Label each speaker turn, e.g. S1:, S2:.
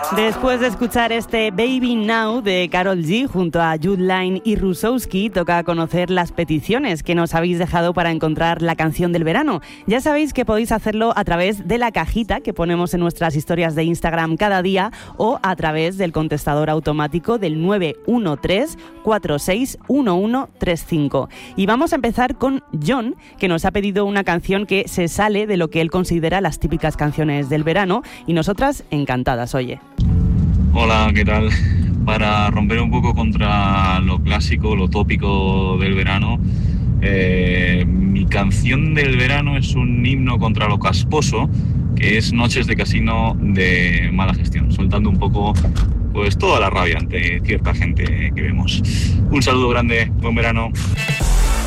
S1: Después de escuchar este Baby Now de Karol G junto a Jude Line y Rusowski, toca conocer las peticiones que nos habéis dejado para encontrar la canción del verano. Ya sabéis que podéis hacerlo a través de la cajita que ponemos en nuestras historias de Instagram cada día o a través del contestador automático del 913-461135. Y vamos a empezar con John, que nos ha pedido una canción que se sale de lo que él considera las típicas canciones del verano y nosotras encantadas, oye.
S2: Hola, ¿qué tal? Para romper un poco contra lo clásico, lo tópico del verano, mi canción del verano es un himno contra lo casposo, que es Noches de Casino de Mala Gestión, soltando un poco pues toda la rabia ante cierta gente que vemos. Un saludo grande, buen verano.